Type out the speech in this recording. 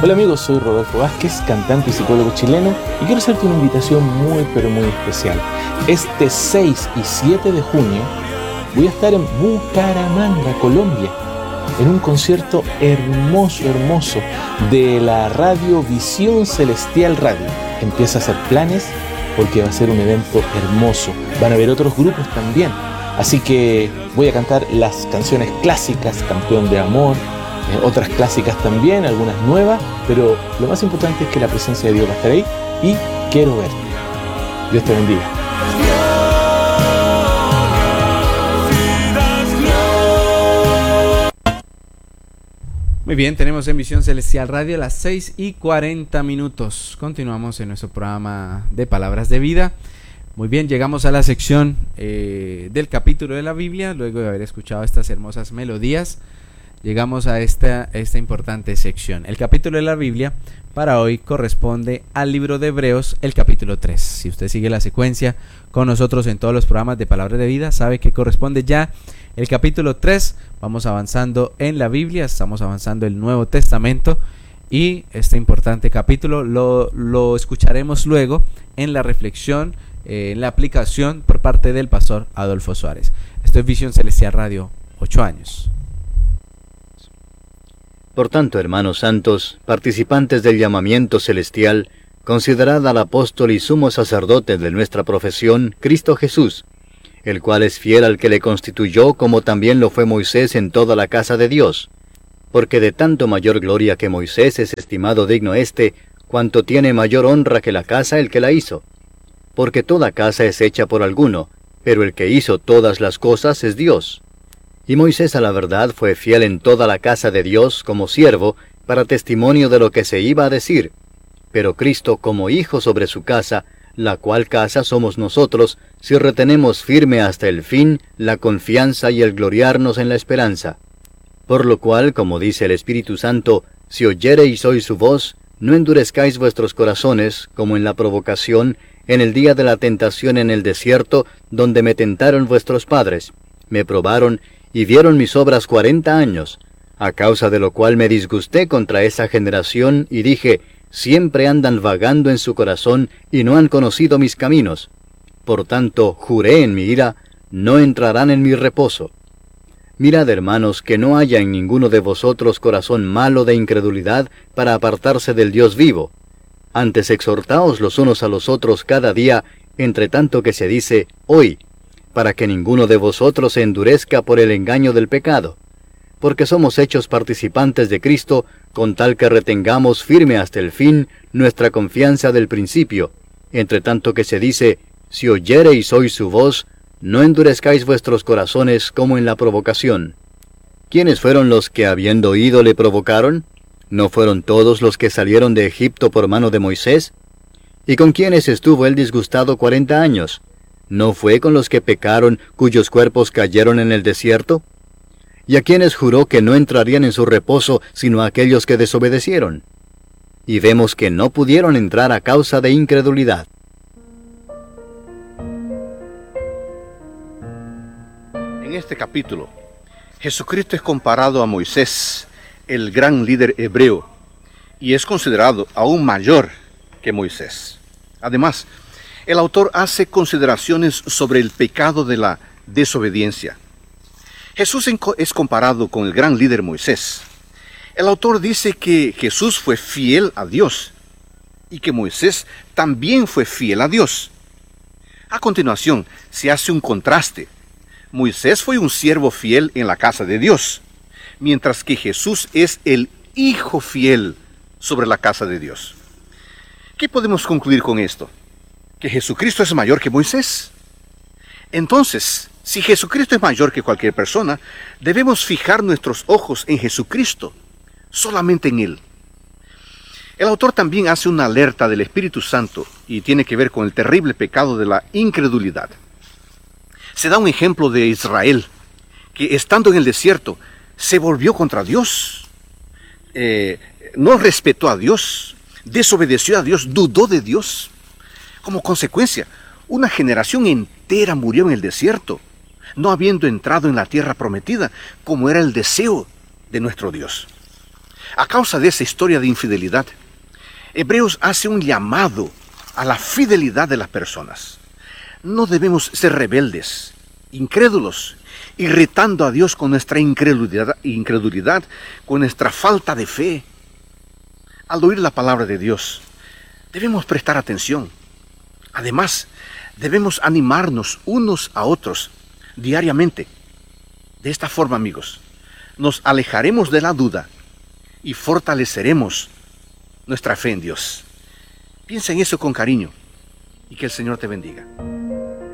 Hola amigos, soy Rodolfo Vázquez, cantante y psicólogo chileno, y quiero hacerte una invitación muy pero muy especial. Este 6 y 7 de junio voy a estar en Bucaramanga, Colombia, en un concierto hermoso de la radio Visión Celestial Radio. Empieza a hacer planes porque va a ser un evento hermoso. Van a haber otros grupos también. Así que voy a cantar las canciones clásicas, Campeón de Amor, otras clásicas también, algunas nuevas, pero lo más importante es que la presencia de Dios va a estar ahí y quiero verte. Dios te bendiga. Muy bien, tenemos en Visión Celestial Radio a las 6:40. Continuamos en nuestro programa de Palabras de Vida. Muy bien, llegamos a la sección del capítulo de la Biblia. Luego de haber escuchado estas hermosas melodías, llegamos a esta importante sección. El capítulo de la Biblia para hoy corresponde al libro de Hebreos, el capítulo 3. Si usted sigue la secuencia con nosotros en todos los programas de Palabras de Vida, sabe que corresponde ya el capítulo 3. Vamos avanzando en la Biblia, estamos avanzando el Nuevo Testamento, y este importante capítulo lo escucharemos luego en la reflexión, en la aplicación por parte del pastor Adolfo Suárez. Esto es Visión Celestial Radio, 8 años. Por tanto, hermanos santos, participantes del llamamiento celestial, considerad al apóstol y sumo sacerdote de nuestra profesión, Cristo Jesús, el cual es fiel al que le constituyó, como también lo fue Moisés en toda la casa de Dios. Porque de tanto mayor gloria que Moisés es estimado digno cuanto tiene mayor honra que la casa el que la hizo. Porque toda casa es hecha por alguno, pero el que hizo todas las cosas es Dios. Y Moisés a la verdad fue fiel en toda la casa de Dios como siervo, para testimonio de lo que se iba a decir. Pero Cristo como hijo sobre su casa, la cual casa somos nosotros, si retenemos firme hasta el fin la confianza y el gloriarnos en la esperanza. Por lo cual, como dice el Espíritu Santo, si oyereis hoy su voz, no endurezcáis vuestros corazones, como en la provocación, en el día de la tentación en el desierto, donde me tentaron vuestros padres, me probaron, y vieron mis obras 40 años, a causa de lo cual me disgusté contra esa generación, y dije, siempre andan vagando en su corazón, y no han conocido mis caminos. Por tanto, juré en mi ira, no entrarán en mi reposo. Mirad, hermanos, que no haya en ninguno de vosotros corazón malo de incredulidad para apartarse del Dios vivo. Antes exhortaos los unos a los otros cada día, entre tanto que se dice, hoy, para que ninguno de vosotros se endurezca por el engaño del pecado. Porque somos hechos participantes de Cristo, con tal que retengamos firme hasta el fin nuestra confianza del principio, entre tanto que se dice, si oyereis hoy su voz, no endurezcáis vuestros corazones como en la provocación. ¿Quiénes fueron los que habiendo oído le provocaron? ¿No fueron todos los que salieron de Egipto por mano de Moisés? ¿Y con quiénes estuvo él disgustado 40 años? ¿No fue con los que pecaron, cuyos cuerpos cayeron en el desierto? ¿Y a quienes juró que no entrarían en su reposo, sino a aquellos que desobedecieron? Y vemos que no pudieron entrar a causa de incredulidad. En este capítulo, Jesucristo es comparado a Moisés, el gran líder hebreo, y es considerado aún mayor que Moisés. Además, el autor hace consideraciones sobre el pecado de la desobediencia. Jesús es comparado con el gran líder Moisés. El autor dice que Jesús fue fiel a Dios y que Moisés también fue fiel a Dios. A continuación, se hace un contraste. Moisés fue un siervo fiel en la casa de Dios, mientras que Jesús es el hijo fiel sobre la casa de Dios. ¿Qué podemos concluir con esto? ¿Que Jesucristo es mayor que Moisés? Entonces, si Jesucristo es mayor que cualquier persona, debemos fijar nuestros ojos en Jesucristo, solamente en Él. El autor también hace una alerta del Espíritu Santo y tiene que ver con el terrible pecado de la incredulidad. Se da un ejemplo de Israel, que estando en el desierto, se volvió contra Dios, no respetó a Dios, desobedeció a Dios, dudó de Dios. Como consecuencia, una generación entera murió en el desierto, no habiendo entrado en la tierra prometida, como era el deseo de nuestro Dios. A causa de esa historia de infidelidad, Hebreos hace un llamado a la fidelidad de las personas. No debemos ser rebeldes, incrédulos, irritando a Dios con nuestra incredulidad, con nuestra falta de fe. Al oír la palabra de Dios, debemos prestar atención. Además, debemos animarnos unos a otros diariamente. De esta forma, amigos, nos alejaremos de la duda y fortaleceremos nuestra fe en Dios. Piensa en eso con cariño y que el Señor te bendiga.